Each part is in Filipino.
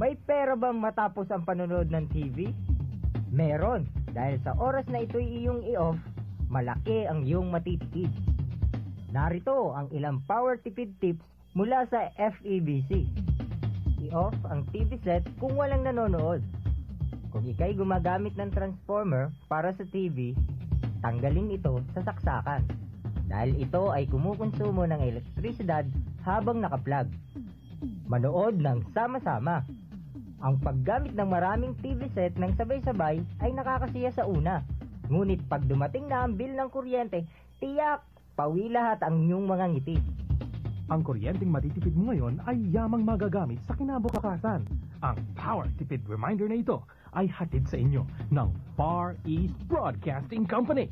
May pera bang matapos ang panonood ng TV? Meron, dahil sa oras na ito'y iyong i-off, malaki ang iyong matitipid. Narito ang ilang power tipid tips mula sa FEBC. I-off ang TV set kung walang nanonood. Kung ikay gumagamit ng transformer para sa TV, tanggalin ito sa saksakan. Dahil ito ay kumukonsumo ng elektrisidad habang nakaplug. Manood ng sama-sama. Ang paggamit ng maraming TV set ng sabay-sabay ay nakakasiya sa una. Ngunit pag dumating na ang bill ng kuryente, tiyak, pawi lahat ang inyong mga ngiti. Ang kuryenteng matitipid mo ngayon ay yamang magagamit sa kinabukasan. Ang Power Tipid Reminder na ito ay hatid sa inyo ng Far East Broadcasting Company.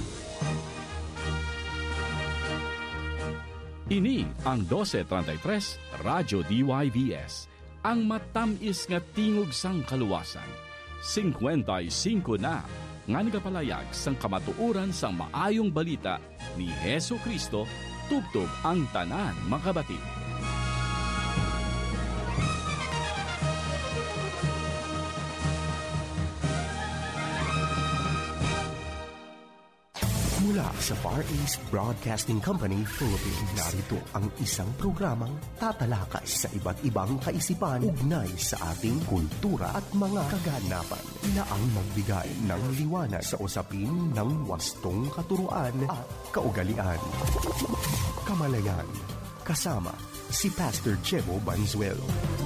Ini ang 1233 Radyo DYVS, ang matamis nga tingog sang kaluwasan. 55 na nga nagapalayag sang kamatuuran sang maayong balita ni Hesu Kristo, tubtob ang tanan makabati. Mula sa Far East Broadcasting Company, Philippines, narito ang isang programang tatalakay sa iba't ibang kaisipan ugnay sa ating kultura at mga kaganapan na ang magbigay ng liwanag sa usapin ng wastong katuruan at kaugalian. Kamalayan, kasama si Pastor Jebo Banzuelo.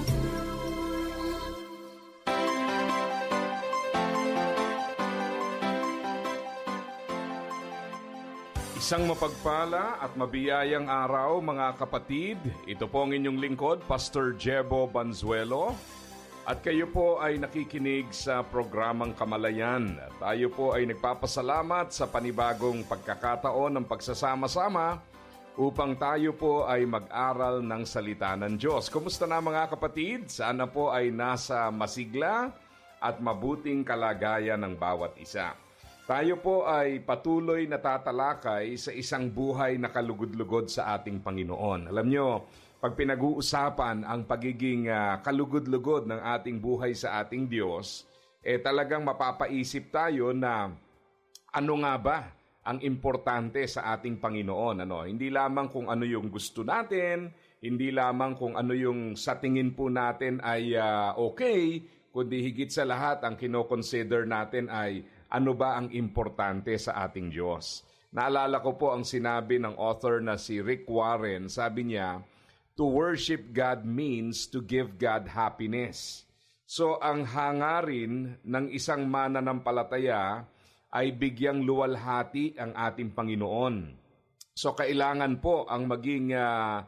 Isang mapagpala at mabiyayang araw mga kapatid. Ito po ang inyong lingkod, Pastor Jebo Banzuelo. At kayo po ay nakikinig sa programang Kamalayan. Tayo po ay nagpapasalamat sa panibagong pagkakataon ng pagsasama-sama upang tayo po ay mag-aral ng salita ng Diyos. Kumusta na mga kapatid? Sana po ay nasa masigla at mabuting kalagayan ng bawat isa. Tayo po ay patuloy na tatalakay sa isang buhay na kalugod-lugod sa ating Panginoon. Alam nyo, pag pinag-uusapan ang pagiging kalugod-lugod ng ating buhay sa ating Diyos, talagang mapapaisip tayo na ano nga ba ang importante sa ating Panginoon. Hindi lamang kung ano yung gusto natin, hindi lamang kung ano yung sa tingin po natin ay okay, kundi higit sa lahat ang kinoconsider natin ay ano ba ang importante sa ating Diyos. Naalala ko po ang sinabi ng author na si Rick Warren. Sabi niya, to worship God means to give God happiness. So ang hangarin ng isang mananampalataya ay bigyang luwalhati ang ating Panginoon. So kailangan po ang maging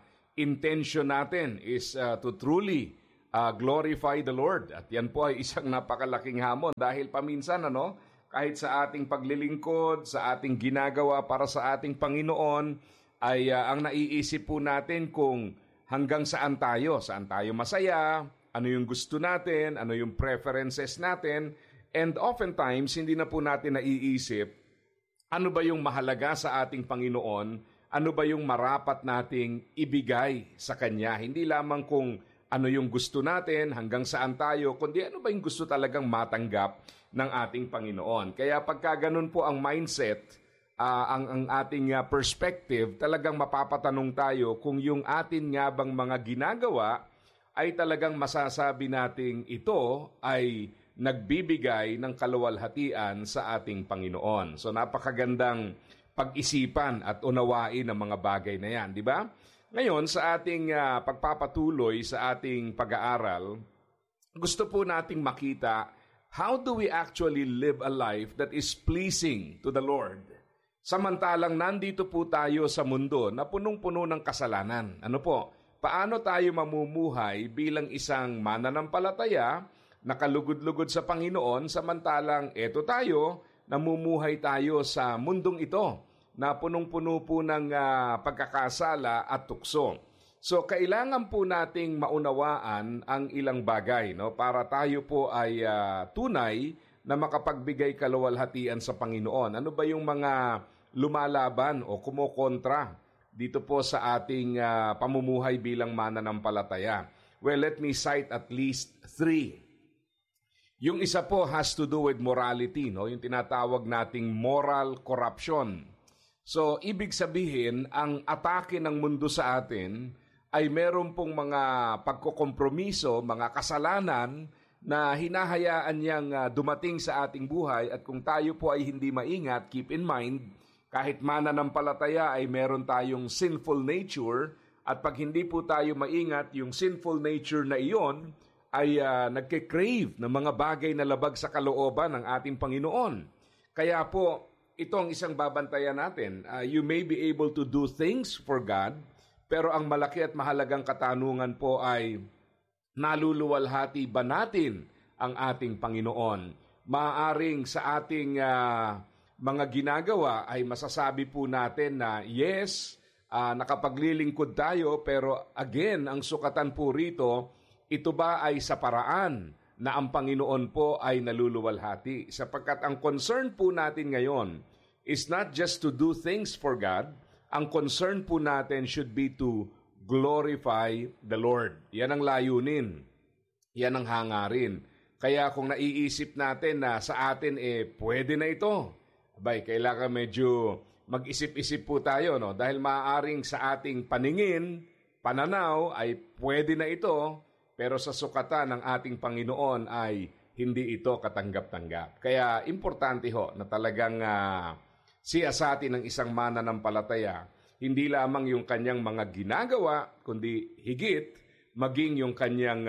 intention natin is to truly glorify the Lord. At yan po ay isang napakalaking hamon dahil paminsan kahit sa ating paglilingkod, sa ating ginagawa para sa ating Panginoon, ay ang naiisip po natin kung hanggang saan tayo masaya, ano yung gusto natin, ano yung preferences natin, and oftentimes hindi na po natin naiisip ano ba yung mahalaga sa ating Panginoon, ano ba yung marapat nating ibigay sa Kanya. Hindi lamang kung ano yung gusto natin, hanggang saan tayo, kundi ano ba yung gusto talagang matanggap ng ating Panginoon. Kaya pagka ganun po ang mindset, ang ating perspective, talagang mapapatanong tayo kung yung atin nga bang mga ginagawa ay talagang masasabi nating ito ay nagbibigay ng kaluwalhatian sa ating Panginoon. So napakagandang pag-isipan at unawain ang mga bagay na yan, di ba? Ngayon, sa ating pagpapatuloy sa ating pag-aaral, gusto po nating makita how do we actually live a life that is pleasing to the Lord. Samantalang nandito po tayo sa mundo na punong-puno ng kasalanan. Paano tayo mamumuhay bilang isang mananampalataya na kalugod-lugod sa Panginoon samantalang eto tayo, namumuhay tayo sa mundong ito na punong-puno po ng pagkakasala at tukso. So, kailangan po nating maunawaan ang ilang bagay para tayo po ay tunay na makapagbigay kaluwalhatian sa Panginoon. Ano ba yung mga lumalaban o kumokontra dito po sa ating pamumuhay bilang mananampalataya? Well, let me cite at least 3. Yung isa po has to do with morality, no? Yung tinatawag nating moral corruption. So, ibig sabihin, ang atake ng mundo sa atin ay meron pong mga pagkokompromiso, mga kasalanan na hinahayaan niyang dumating sa ating buhay, at kung tayo po ay hindi maingat, keep in mind, kahit mananampalataya ay meron tayong sinful nature, at pag hindi po tayo maingat, yung sinful nature na iyon ay nagke-crave ng mga bagay na labag sa kalooban ng ating Panginoon. Kaya po, ito ang isang babantayan natin. You may be able to do things for God, pero ang malaki at mahalagang katanungan po ay naluluwalhati ba natin ang ating Panginoon? Maaaring sa ating mga ginagawa ay masasabi po natin na yes, nakapaglilingkod tayo, pero again, ang sukatan po rito, ito ba ay sa paraan na ang Panginoon po ay naluluwalhati? Sapagkat ang concern po natin ngayon is not just to do things for God. Ang concern po natin should be to glorify the Lord. Yan ang layunin. Yan ang hangarin. Kaya kung naiisip natin na sa atin pwede na ito, abay, kailangan medyo mag-isip-isip po tayo, no? Dahil maaaring sa ating paningin, pananaw ay pwede na ito, pero sa sukatan ng ating Panginoon ay hindi ito katanggap-tanggap. Kaya importante ho na talagang siyasatin ng isang mananampalataya, hindi lamang yung kanyang mga ginagawa, kundi higit maging yung kanyang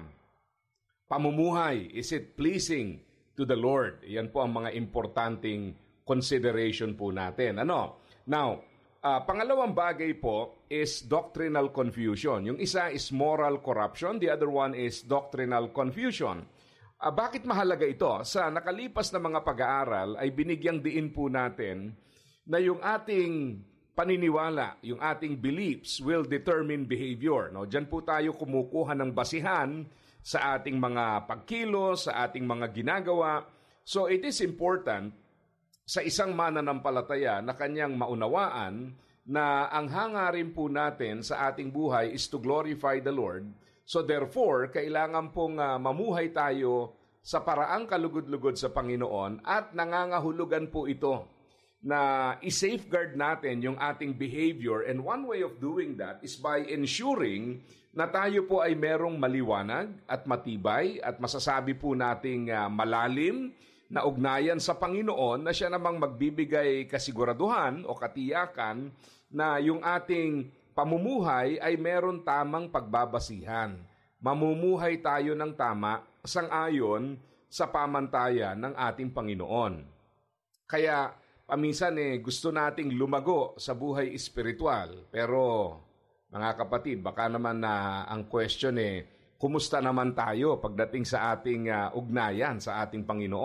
pamumuhay. Is it pleasing to the Lord? Yan po ang mga importanteng consideration po natin. Now, pangalawang bagay po is doctrinal confusion. Yung isa is moral corruption, the other one is doctrinal confusion. Bakit mahalaga ito? Sa nakalipas na mga pag-aaral ay binigyang diin po natin na yung ating paniniwala, yung ating beliefs will determine behavior. No? Diyan po tayo kumukuha ng basihan sa ating mga pagkilos, sa ating mga ginagawa. So it is important sa isang mananampalataya na kanyang maunawaan na ang hangarin po natin sa ating buhay is to glorify the Lord. So therefore, kailangan pong mamuhay tayo sa paraang kalugod-lugod sa Panginoon, at nangangahulugan po ito na i-safeguard natin yung ating behavior, and one way of doing that is by ensuring na tayo po ay merong maliwanag at matibay at masasabi po nating malalim na ugnayan sa Panginoon, na siya namang magbibigay kasiguraduhan o katiyakan na yung ating pamumuhay ay meron tamang pagbabasihan. Mamumuhay tayo ng tama sang-ayon sa pamantayan ng ating Panginoon. Kaya paminsan gusto nating lumago sa buhay espiritual, pero mga kapatid, baka naman na ang question kumusta naman tayo pagdating sa ating ugnayan sa ating Panginoon?